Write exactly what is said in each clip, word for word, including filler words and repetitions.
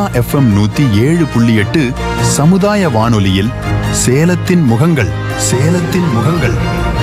Sona FM நூத்தி ஏழு புள்ளி எட்டு சமுதாய வானொலியில் சேலத்தின் முகங்கள் சேலத்தின் முகங்கள்.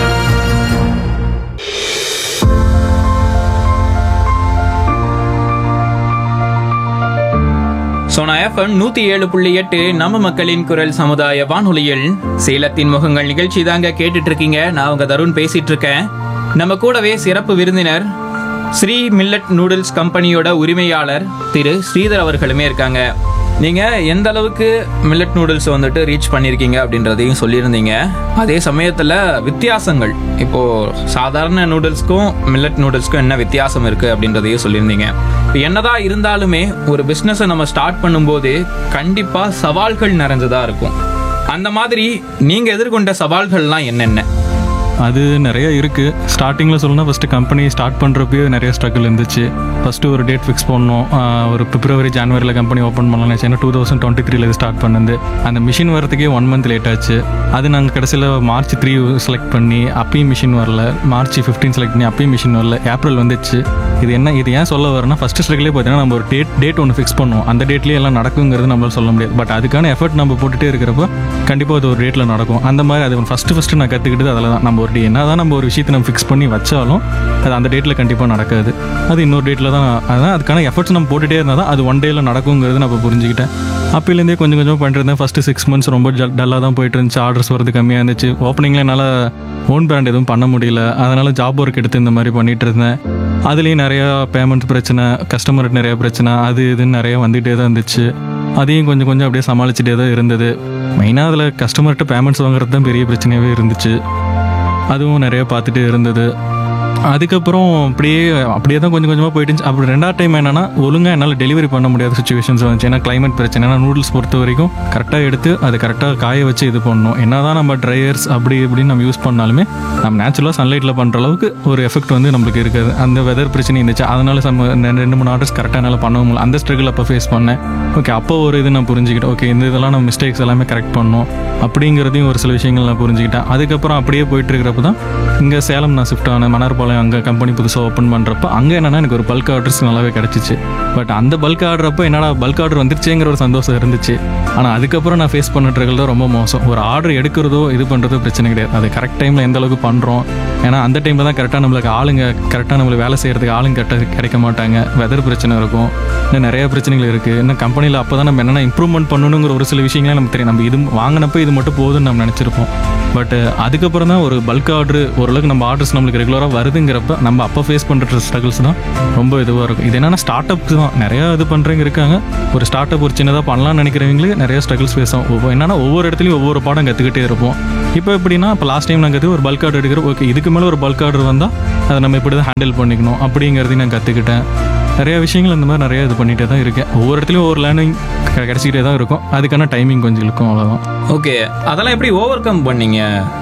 சோனா எஃப்எம் நூத்தி ஏழு புள்ளி எட்டு நம்ம மக்களின் குரல் சமுதாய வானொலியில் சேலத்தின் முகங்கள் நிகழ்ச்சி தாங்க கேட்டுட்டு இருக்கீங்க. நான் உங்க தருண் பேசிட்டு இருக்கேன். நம்ம கூடவே சிறப்பு விருந்தினர் ஸ்ரீ மில்லட் நூடுல்ஸ் கம்பெனியோட உரிமையாளர் திரு ஸ்ரீதர் அவர்களுமே இருக்காங்க. நீங்க எந்த அளவுக்கு மில்லட் நூடுல்ஸ் வந்துட்டு ரீச் பண்ணிருக்கீங்க அப்படின்றதையும் சொல்லியிருந்தீங்க. அதே சமயத்துல வித்தியாசங்கள், இப்போ சாதாரண நூடுல்ஸ்க்கும் மில்லட் நூடுல்ஸ்க்கும் என்ன வித்தியாசம் இருக்கு அப்படின்றதையும் சொல்லியிருந்தீங்க. இப்போ என்னதான் இருந்தாலுமே ஒரு பிஸ்னஸை நம்ம ஸ்டார்ட் பண்ணும்போது கண்டிப்பா சவால்கள் நிறைஞ்சதா இருக்கும். அந்த மாதிரி நீங்க எதிர்கொண்ட சவால்கள்லாம் என்னென்ன? அது நிறைய இருக்குது. ஸ்டார்டிங்கில் சொல்லணும்னா ஃபஸ்ட்டு கம்பெனி ஸ்டார்ட் பண்ணுறப்பயே நிறைய ஸ்ட்ரகிள் இருந்துச்சு. ஃபஸ்ட்டு ஒரு டேட் ஃபிக்ஸ் பண்ணோம். ஒரு பிப்ரவரி ஜனவரியில் கம்பெனி ஓப்பன் பண்ணலாம் ஏன்னா டூ தௌசண்ட் டுவெண்ட்டி த்ரீல இது ஸ்டார்ட் பண்ணது. அந்த மிஷின் வரதுக்கே ஒன் மந்த் லேட் ஆச்சு. அது நாங்கள் கடைசியில் மார்ச் த்ரீ செலக்ட் பண்ணி அப்பயும் மிஷின் வரல. மார்ச் ஃபிஃப்டீன் செலக்ட் பண்ணி அப்பயும் மிஷின் வரல. ஏப்ரல் வந்துச்சு. இது என்ன இது ஏன் சொல்ல வரேன்னா ஃபஸ்ட்டு ஸ்ட்ரகிளே பார்த்தீங்கன்னா நம்ம ஒரு டேட் டேட் ஒன்று ஃபிக்ஸ் பண்ணுவோம். அந்த டேட்லேயே எல்லாம் நடக்குங்கிறது நம்மளால் சொல்ல முடியாது. பட் அதுக்கான எஃபர்ட் நம்ம போட்டுகிட்டே இருக்கிறப்போ கண்டிப்பாக அது ஒரு டேட்டில் நடக்கும். அந்த மாதிரி அது ஃபஸ்ட்டு ஃபஸ்ட்டு நான் கற்றுக்கிட்டது அதில் தான். நம்ம ஒரு டே என்ன தான் நம்ம ஒரு விஷயத்தை நம்ம ஃபிக்ஸ் பண்ணி வச்சாலும் அது அந்த டேட்டில் கண்டிப்பாக நடக்காது. அது இன்னொரு டேட்டில் தான். அதான் அதுக்கான எஃபர்ட்ஸ் நம்ம போட்டுகிட்டே இருந்தால் தான் அது ஒன் டேயில் நடக்குங்கிறது நான் இப்போ புரிஞ்சுக்கிட்டேன். அப்போலேருந்தே கொஞ்சம் கொஞ்சம் பண்ணிருந்தேன். ஃபஸ்ட்டு சிக்ஸ் மந்த்ஸ் ரொம்ப டல்லாக தான் போயிட்டு இருந்துச்சு. ஆர்டர்ஸ் வரது கம்மியாக இருந்துச்சு. ஓப்பனிங்கில் என்னால் ஓன் பிராண்ட் எதுவும் பண்ண முடியல. அதனால் ஜாப் ஒர்க் எடுத்து இந்த மாதிரி பண்ணிகிட்டு இருந்தேன். அதுலேயும் நிறையா பேமெண்ட் பிரச்சனை, கஸ்டமர்கிட்ட நிறையா பிரச்சனை, அது இதுன்னு நிறையா வந்துகிட்டே தான் இருந்துச்சு. அதையும் கொஞ்சம் கொஞ்சம் அப்படியே சமாளிச்சுட்டே தான் இருந்தது. மெயினாக அதில் கஸ்டமர்கிட்ட பேமெண்ட்ஸ் வாங்குறது தான் பெரிய பிரச்சனையாகவே இருந்துச்சு. அதுவும் நிறைய பார்த்துட்டு இருந்தது. அதுக்கப்புறம் அப்படியே அப்படியே தான் கொஞ்சம் கொஞ்சமாக போயிட்டு இருந்துச்சு. அப்படி ரெண்டாவது டைம் என்னன்னா ஒழுங்காக என்னால் டெலிவரி பண்ண முடியாத சுச்சுவேஷன்ஸ் வந்துச்சு. ஏன்னா கிளைமேட் பிரச்சனை. ஏன்னா நூடுல்ஸ் பொறுத்த வரைக்கும் கரெக்டாக எடுத்து அது கரெக்டாக காய வச்சு இது பண்ணணும். என்ன தான் நம்ம ட்ரையர்ஸ் அப்படி இப்படின்னு நம்ம யூஸ் பண்ணாலுமே நம்ம நேச்சுரலாக சன்லைட்டில் பண்ணுற அளவுக்கு ஒரு எஃபெக்ட் வந்து நம்மளுக்கு இருக்காது. அந்த வெதர் பிரச்சனை இருந்துச்சு. அதனால நம்ம ரெண்டு மூணு ஆர்டர்ஸ் கரெக்டாக என்னால் பண்ண முடியல. அந்த ஸ்ட்ரகிள் அப்போ ஃபேஸ் பண்ணேன். ஓகே, அப்போ ஒரு இது நான் புரிஞ்சுக்கிட்டேன். ஓகே, இந்த இதெல்லாம் நம்ம மிஸ்டேக்ஸ் எல்லாமே கரெக்ட் பண்ணணும் அப்படிங்கிறதையும் ஒரு சில விஷயங்கள் நான் புரிஞ்சுக்கிட்டேன். அதுக்கப்புறம் அப்படியே போயிட்டு இருக்கிறப்ப தான் இங்கே சேலம் நான் ஷிஃப்ட் ஆனேன். மன்னார்பாளையம் அங்கே கம்பெனி புதுசாக ஓப்பன் பண்ணுறப்ப அங்கே என்னென்னா எனக்கு ஒரு பல்க் ஆர்டர்ஸ் நல்லாவே கிடச்சிச்சு. பட் அந்த பல்க் ஆர்டரப்போ என்னடா பல்க் ஆர்டர் வந்துருச்சேங்கிற ஒரு சந்தோஷம் இருந்துச்சு. ஆனால் அதுக்கப்புறம் நான் ஃபேஸ் பண்ணிட்டு தான் ரொம்ப மோசம். ஒரு ஆர்டர் எடுக்கிறதோ இது பண்ணுறதோ பிரச்சனை கிடையாது. அது கரெக்ட் டைமில் எந்த அளவுக்கு பண்ணுறோம். ஏன்னா அந்த டைமில் தான் கரெக்டாக நம்மளுக்கு ஆளுங்க கரெக்டாக நம்மளுக்கு வேலை செய்கிறதுக்கு ஆளுங்க கரெக்டாக கிடைக்க மாட்டாங்க. வெதர் பிரச்சனை இருக்கும். இன்னும் நிறைய பிரச்சனைகள் இருக்குது. இன்னும் கம்பெனியில் அப்போ தான் நம்ம என்னென்ன இம்ப்ரூவ்மெண்ட் பண்ணணுங்கிற ஒரு சில விஷயங்களே நமக்கு தெரியும். நம்ம இது வாங்கினப்போ இது மட்டும் போதுன்னு நம்ம நினச்சிருப்போம். பட் அதுக்கப்புறம் தான் ஒரு பல்க் ஆர்டர் ஓரளவுக்கு நம்ம ஆர்டர்ஸ் நம்மளுக்கு ரெகுலராக வருதுங்கிறப்ப நம்ம அப்போ ஃபேஸ் பண்ணுற ஸ்ட்ரகிள்ஸ் தான் ரொம்ப இதுவாக இருக்கும். இது என்னென்னா ஸ்டார்ட் அப் தான் நிறையா இது பண்ணுறவங்க இருக்காங்க. ஒரு ஸ்டார்ட் அப் ஒரு சின்னதாக பண்ணலாம்னு நினைக்கிறவங்களுக்கு நிறைய ஸ்ட்ரகிள்ஸ் ஃபேஸ் ஆகும். என்னன்னா ஒவ்வொரு இடத்துலையும் ஒவ்வொரு பாடம் கற்றுக்கிட்டே இருப்போம். இப்போ எப்படின்னா இப்போ லாஸ்ட் டைம் நான் கற்று ஒரு பல்க் ஆர்டர் எடுக்கிற ஓகே இதுக்கு மேலே ஒரு பல்க் ஆர்டர் வந்தால் அதை நம்ம இப்படி தான் ஹேண்டில் பண்ணிக்கணும் அப்படிங்கிறதையும் நான் கற்றுக்கிட்டேன். நிறைய விஷயங்கள் இந்த மாதிரி நிறைய இது பண்ணிகிட்டே தான் இருக்கேன். ஒவ்வொரு இடத்துலையும் ஒவ்வொரு லேர்னிங் கிடச்சிக்கிட்டே தான் இருக்கும். அதுக்கான டைமிங் கொஞ்சம் இருக்கும், அவ்வளோதான். ஓகே, அதெல்லாம் எப்படி ஓவர் கம் பண்ணீங்க?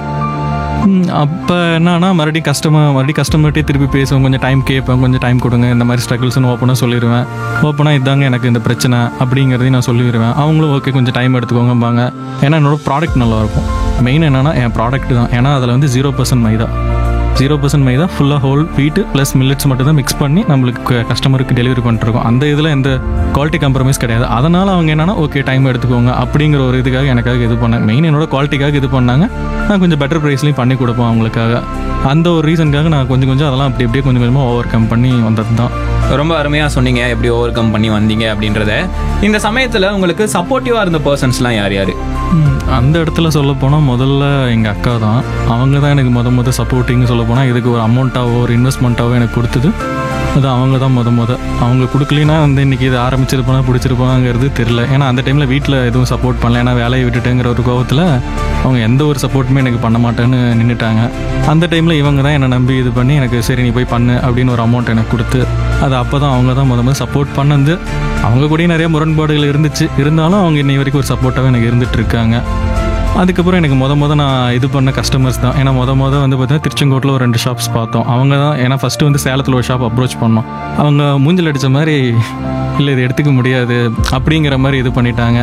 அப்போ என்னன்னா மறுபடியும் கஸ்டமர் மறுபடியும் கஸ்டமர்கிட்டே திருப்பி பேசுவேன். கொஞ்சம் டைம் கேட்பேன். கொஞ்சம் டைம் கொடுங்க, இந்த மாதிரி ஸ்ட்ரகிள்ஸ்னு ஓப்பனாக சொல்லிடுவேன். ஓப்பனாக இதாங்க எனக்கு இந்த பிரச்சனை அப்படிங்கிறதையும் நான் சொல்லிடுவேன். அவங்களும் ஓகே கொஞ்சம் டைம் எடுத்துக்கோங்கம்பாங்க. ஏன்னா என்னோடய ப்ராடக்ட் நல்லாயிருக்கும். மெயின் என்னென்னா என் ப்ராடக்ட் தான். ஏன்னா அதில் வந்து ஜீரோ பர்சன்ட் மைதா ஜீரோ பர்சன்ட் மைதா ஃபுல்லாக ஹோல் வீட்டு ப்ளஸ் மில்லட்ஸ் மட்டும் தான் மிக்ஸ் பண்ணி நம்மளுக்கு கஸ்டமருக்கு டெலிவரி பண்ணிட்டுருக்கோம். அந்த இதில் எந்த குவாலிட்டி காம்ப்ரமைஸ் கிடையாது. அதனால் அவங்க என்னென்னா ஓகே டைம் எடுத்துக்கோங்க அப்படிங்கிற ஒரு இதுக்காக எனக்காக இது பண்ணாங்க. மெயின் என்னோட குவாலிட்டிக்காக இது பண்ணாங்க. நான் கொஞ்சம் பெட்டர் ப்ரைஸ்லையும் பண்ணி கொடுப்போம் அவங்களுக்காக. அந்த ஒரு ரீசனுக்காக நான் கொஞ்சம் கொஞ்சம் அதெல்லாம் அப்படி அப்படியே கொஞ்சம் கொஞ்சமாக ஓவர் கம் பண்ணி வந்தது தான். ரொம்ப அருமையாக சொன்னீங்க எப்படி ஓவர் கம் பண்ணி வந்தீங்க அப்படின்றத. இந்த சமயத்தில் உங்களுக்கு சப்போர்ட்டிவாக இருந்த பர்சன்ஸ்லாம் யார் யார்? அந்த இடத்துல சொல்ல போனால் முதல்ல எங்கள் அக்கா தான். அவங்க தான் எனக்கு முத முத சப்போர்ட்டிங்னு சொல்ல போனால் இதுக்கு ஒரு அமௌண்ட்டாவோ ஒரு இன்வெஸ்ட்மெண்ட்டாவோ எனக்கு கொடுத்தது அது அவங்க தான் முத முத. அவங்க கொடுக்கலின்னா வந்து இன்றைக்கி இது ஆரம்பிச்சிருப்பானா பிடிச்சிருப்பாங்கிறது தெரில. ஏன்னா அந்த டைமில் வீட்டில் எதுவும் சப்போர்ட் பண்ணல. ஏன்னா வேலையை விட்டுட்டுங்கிற ஒரு கோபத்தில் அவங்க எந்த ஒரு சப்போர்ட்டுமே எனக்கு பண்ண மாட்டேன்னு நின்றுட்டாங்க. அந்த டைமில் இவங்க தான் என்னை நம்பி இது பண்ணி எனக்கு சரி நீ போய் பண்ணு அப்படின்னு ஒரு அமௌண்ட் எனக்கு கொடுத்து அது அப்போ தான் அவங்க தான் முத முதல் சப்போர்ட் பண்ணது. அவங்க கூடயும் நிறைய முரண்பாடுகள் இருந்துச்சு. இருந்தாலும் அவங்க இன்னை வரைக்கும் ஒரு சப்போர்ட்டாகவே எனக்கு இருந்துகிட்டு இருக்காங்க. அதுக்கப்புறம் எனக்கு மொத மொதல் நான் இது பண்ண கஸ்டமர்ஸ் தான். ஏன்னா மொத மொதல் வந்து பார்த்தீங்கன்னா திருச்செங்கோட்டில் ஒரு ரெண்டு ஷாப்ஸ் பார்த்தோம். அவங்க தான் ஏன்னா ஃபஸ்ட்டு வந்து சேலத்தில் ஒரு ஷாப் அப்ரோச் பண்ணோம். அவங்க மூஞ்சில் அடித்த மாதிரி இல்லை இது எடுத்துக்க முடியாது அப்படிங்கிற மாதிரி இது பண்ணிட்டாங்க.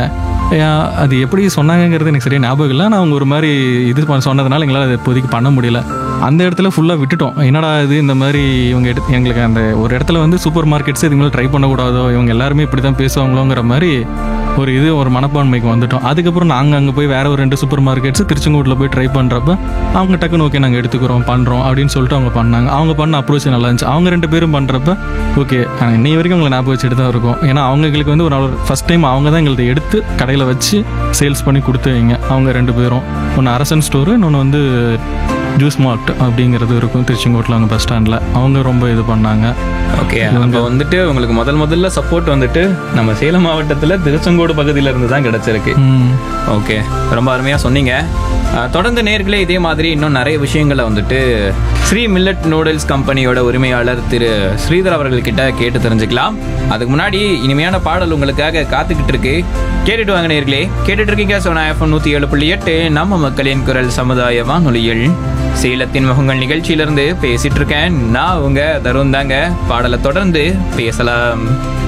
அது எப்படி சொன்னாங்கங்கிறது எனக்கு சரியா ஞாபகம் இல்லை. ஆனால் அவங்க ஒரு மாதிரி இது பண்ண- சொன்னதுனால எங்களால் அதை இப்போதைக்கு பண்ண முடியல. அந்த இடத்துல ஃபுல்லாக விட்டுட்டோம். என்னடா இது இந்த மாதிரி இவங்க எடுத்து எங்களுக்கு அந்த ஒரு இடத்துல வந்து சூப்பர் மார்க்கெட்ஸ் இதுக்கு மேலே ட்ரை பண்ணக்கூடாதோ, இவங்க எல்லாருமே இப்படி தான் பேசுவாங்களோங்கிற மாதிரி ஒரு இது ஒரு மனப்பான்மைக்கு வந்துட்டோம். அதுக்கப்புறம் நாங்கள் அங்கே போய் வேற ஒரு ரெண்டு சூப்பர் மார்க்கெட்ஸ் திருச்செங்கோட்டில் போய் ட்ரை பண்ணுறப்ப அவங்க டக்குன்னு ஓகே நாங்கள் எடுத்துக்கிறோம் பண்ணுறோம் அப்படின்னு சொல்லிட்டு அவங்க பண்ணாங்க. அவங்க பண்ண அப்ரோச் நல்லா இருந்துச்சு. அவங்க ரெண்டு பேரும் பண்ணுறப்ப ஓகே இன்னை வரைக்கும் அவங்களை ஞாபகம் வச்சுட்டு தான் இருக்கும். ஏன்னா அவங்களுக்கு வந்து ஒரு ஃபர்ஸ்ட் டைம் அவங்க தான் எங்கள்கிட்ட எடுத்து கடையில் வச்சு சேல்ஸ் பண்ணி கொடுத்துவீங்க. அவங்க ரெண்டு பேரும் ஒன்று அரசன் ஸ்டோரு, இன்னொன்று வந்து ஜூஸ் மார்ட் அப்படிங்கிறது இருக்கும் திருச்செங்கோட்டில் அவங்க பஸ் ஸ்டாண்டில். அவங்க ரொம்ப இது பண்ணாங்க. ஓகே, நம்ம வந்துட்டு உங்களுக்கு முதல் முதல்ல சப்போர்ட் வந்துட்டு நம்ம சேலம் மாவட்டத்தில் திருச்செங்கோடு பகுதியில இருந்து தான் கிடைச்சிருக்கு. ம். ஓகே, ரொம்ப அருமையாக சொன்னீங்க. அஹ், தொடர்ந்து நேர்களே இதே மாதிரி இன்னும் நிறைய விஷயங்களை வந்துட்டு ஸ்ரீ மில்லட் நூடுல்ஸ் கம்பெனியோட உரிமையாளர் திரு ஸ்ரீதர் அவர்கள்கிட்ட கேட்டு தெரிஞ்சுக்கலாம். அதுக்கு முன்னாடி இனிமையான பாடல் உங்களுக்காக காத்துக்கிட்டு இருக்கு, கேட்டுட்டு வாங்க நேர்களே. கேட்டுட்டு இருக்கீங்க சோனா எஃப்எம் நூற்றி ஏழு புள்ளி எட்டு நம்ம மக்களின் குரல் சமுதாய வானொலியில் சேலத்தின் முகங்கள் நிகழ்ச்சியிலிருந்து பேசிட்டு இருக்கேன். நான் உங்க தருண் தாங்க. பாடலை தொடர்ந்து பேசலாம்.